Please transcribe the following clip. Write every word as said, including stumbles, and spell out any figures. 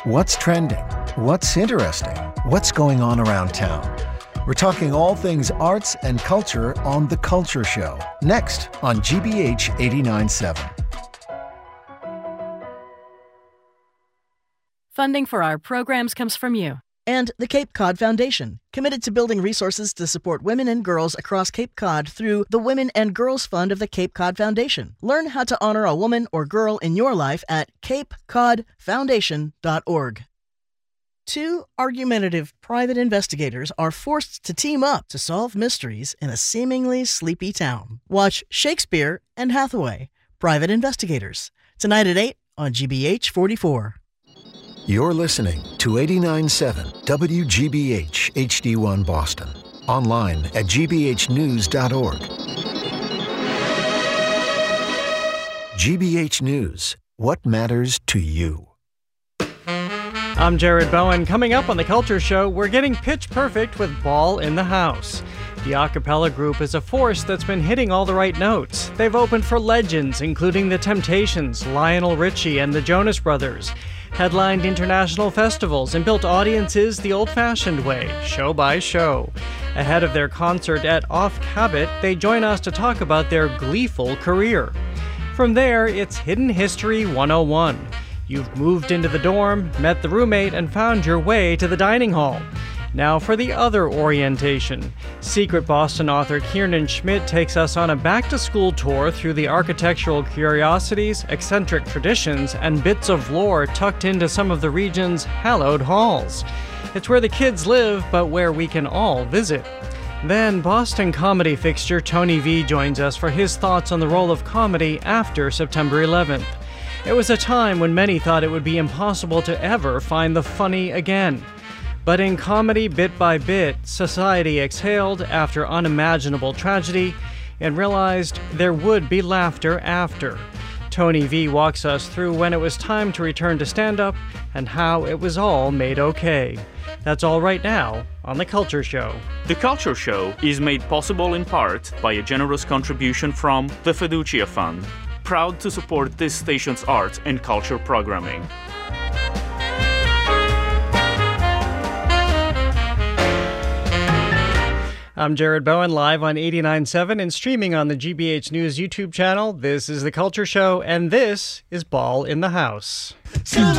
What's trending? What's interesting? What's going on around town? We're talking all things arts and culture on The Culture Show, next on G B H eighty-nine point seven. Funding for our programs comes from you. And the Cape Cod Foundation, committed to building resources to support women and girls across Cape Cod through the Women and Girls Fund of the Cape Cod Foundation. Learn how to honor a woman or girl in your life at cape cod foundation dot org. Two argumentative private investigators are forced to team up to solve mysteries in a seemingly sleepy town. Watch Shakespeare and Hathaway, Private Investigators, tonight at eight on G B H forty-four. You're listening to eighty-nine point seven W G B H H D one Boston. Online at g b h news dot org. G B H News. What matters to you? I'm Jared Bowen. Coming up on The Culture Show, we're getting pitch perfect with Ball in the House. The a cappella group is a force that's been hitting all the right notes. They've opened for legends, including The Temptations, Lionel Richie, and the Jonas Brothers. Headlined international festivals and built audiences the old-fashioned way, show by show. Ahead of their concert at Off Cabot, they join us to talk about their gleeful career. From there, it's Hidden History one oh one. You've moved into the dorm, met the roommate, and found your way to the dining hall. Now for the other orientation. Secret Boston author Kiernan Schmidt takes us on a back-to-school tour through the architectural curiosities, eccentric traditions, and bits of lore tucked into some of the region's hallowed halls. It's where the kids live, but where we can all visit. Then Boston comedy fixture Tony V joins us for his thoughts on the role of comedy after September eleventh. It was a time when many thought it would be impossible to ever find the funny again. But in comedy, bit by bit, society exhaled after unimaginable tragedy and realized there would be laughter after. Tony V walks us through when it was time to return to stand-up and how it was all made okay. That's all right now on The Culture Show. The Culture Show is made possible in part by a generous contribution from the Fiducia Fund, proud to support this station's arts and culture programming. I'm Jared Bowen, live on eighty-nine point seven and streaming on the G B H News YouTube channel. This is The Culture Show, and this is Ball in the House.